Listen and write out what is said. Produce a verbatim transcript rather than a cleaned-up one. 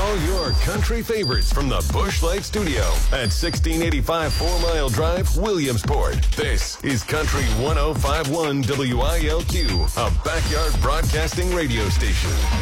All your country favorites from the Busch Light Studio at sixteen eighty-five Four Mile Drive, Williamsport. This is Country one oh five point one W I L Q, a backyard broadcasting radio station.